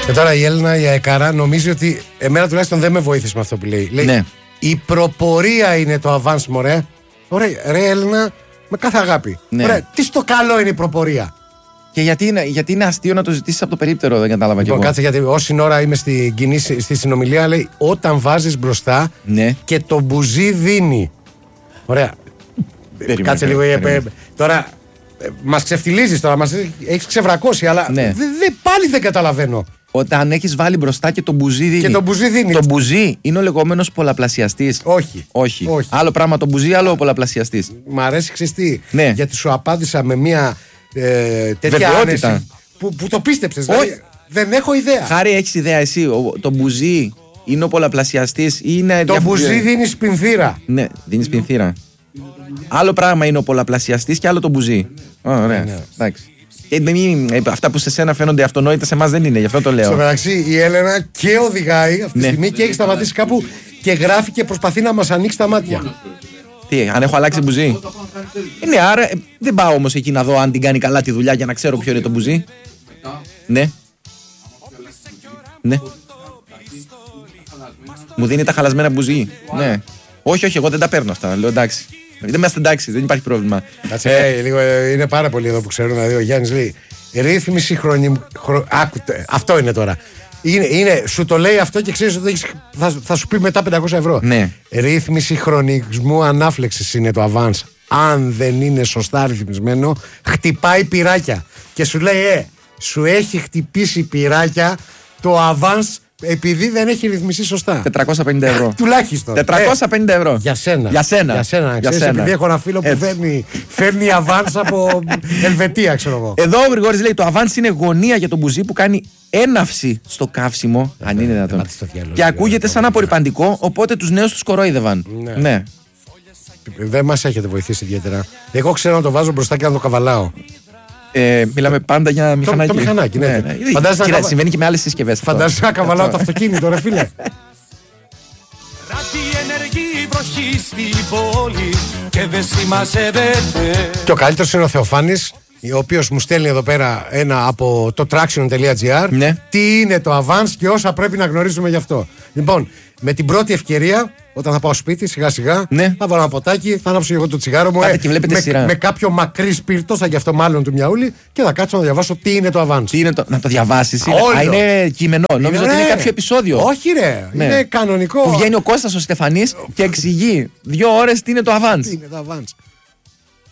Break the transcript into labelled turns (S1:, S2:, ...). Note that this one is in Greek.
S1: Και τώρα η Έλληνα, η Αεκάρα, νομίζει ότι. Εμένα τουλάχιστον δεν με βοήθησε με αυτό που λέει. Λέει
S2: Ναι.
S1: Η προπορία είναι το avance, μωρέ. Ωραία, ρε Έλληνα, με κάθε αγάπη.
S2: Ναι.
S1: Ωραία, τι στο καλό είναι η προπορία.
S2: Και γιατί είναι αστείο να το ζητήσεις από το περίπτερο, δεν κατάλαβα κι
S1: Λοιπόν,
S2: εγώ.
S1: κάτσε γιατί όση ώρα είμαι στη συνομιλία, λέει όταν βάζεις μπροστά
S2: Ναι.
S1: και το μπουζί δίνει. Ωραία. Κάτσε λίγο. Τώρα μας ξεφτιλίζεις τώρα, μας έχεις ξεβρακώσει, αλλά
S2: Ναι.
S1: πάλι δεν καταλαβαίνω.
S2: Όταν έχεις βάλει μπροστά και το μπουζί δίνει.
S1: Και το μπουζί δίνει.
S2: Το μπουζί είναι ο λεγόμενος πολλαπλασιαστής.
S1: Όχι.
S2: Άλλο πράγμα το μπουζί, άλλο ο πολλαπλασιαστής.
S1: Μ' αρέσει ξεστή.
S2: Ναι.
S1: Γιατί σου απάντησα με μια τέτοια
S2: βεβαιότητα.
S1: άνεση που το πίστεψες. Δηλαδή, δεν έχω ιδέα.
S2: Χάρη, έχεις ιδέα εσύ, το μπουζί είναι ο πολλαπλασιαστής ή είναι.
S1: Το μπουζί δίνει σπινθήρα.
S2: Ναι, δίνει σπινθήρα. Άλλο πράγμα είναι ο πολλαπλασιαστής και άλλο το μπουζί. Ωραία.
S1: Ναι.
S2: Εντάξει. Αυτά που σε σένα φαίνονται αυτονόητα, σε εμάς δεν είναι, γι' αυτό το λέω.
S1: Στο μεταξύ, η Έλενα και οδηγάει αυτή τη στιγμή και έχει σταματήσει κάπου και γράφει και προσπαθεί να μας ανοίξει τα μάτια.
S2: Τι, αν έχω αλλάξει μπουζί. Ναι, άρα δεν πάω όμως εκεί να δω αν την κάνει καλά τη δουλειά για να ξέρω ποιο είναι το μπουζί. Ναι. Ναι. Μου δίνει τα χαλασμένα μπουζί. Ναι. Όχι, εγώ δεν τα παίρνω αυτά. Λέω εντάξει. Δεν είμαστε εντάξει, δεν υπάρχει πρόβλημα.
S1: Κάτσε, λίγο, είναι πάρα πολύ εδώ που ξέρουν. Δηλαδή, ο Γιάννης λέει ρύθμιση Άκουτε, αυτό είναι τώρα. Σου το λέει αυτό και ξέρεις ότι θα σου πει μετά 500 ευρώ.
S2: Ναι.
S1: Ρύθμιση χρονισμού ανάφλεξης είναι το avance. Αν δεν είναι σωστά ρυθμισμένο, χτυπάει πυράκια. Και σου λέει, σου έχει χτυπήσει πυράκια το avance επειδή δεν έχει ρυθμιστεί σωστά.
S2: 450 ευρώ.
S1: Τουλάχιστον.
S2: 450 ευρώ.
S1: Για σένα.
S2: Για σένα.
S1: Ξέρεις, επειδή έχω ένα φίλο που φέρνει avance από Ελβετία, ξέρω εγώ.
S2: Εδώ ο Γρηγόρης λέει: το avance είναι γωνία για τον μπουζί που κάνει έναυση στο καύσιμο. Αν είναι δυνατόν. Και ακούγεται σαν απορριπαντικό, οπότε τους νέους τους κορόιδευαν. Ναι.
S1: Δεν μας έχετε βοηθήσει ιδιαίτερα. Εγώ ξέρω να το βάζω μπροστά και να το καβαλάω.
S2: Μιλάμε πάντα για μηχανάκι.
S1: Το μηχανάκι, ναι.
S2: Κοίτα, συμβαίνει και με άλλες συσκευές.
S1: Φαντάζεσαι να καβαλάω το αυτοκίνητο, ρε φίλε. Και ο καλύτερος είναι ο Θεοφάνης, ο οποίος μου στέλνει εδώ πέρα ένα από το traction.gr.
S2: Ναι.
S1: Τι είναι το avance και όσα πρέπει να γνωρίζουμε γι' αυτό. Λοιπόν, με την πρώτη ευκαιρία, όταν θα πάω σπίτι, σιγά σιγά,
S2: ναι,
S1: θα βάλω ένα ποτάκι, θα ανάψω εγώ το τσιγάρο μου. Με κάποιο μακρύ σπίρτο, σαν και αυτό μάλλον του Μιαούλη, και θα κάτσω να διαβάσω τι είναι το avance.
S2: Τι είναι να το διαβάσεις. Είναι κείμενο. Νόμιζα ότι είναι κάποιο επεισόδιο.
S1: Όχι, ρε. Είναι κανονικό.
S2: Που βγαίνει ο Κώστας ο Στεφανής και εξηγεί 2 ώρες τι είναι το avance.
S1: Τι είναι το avance.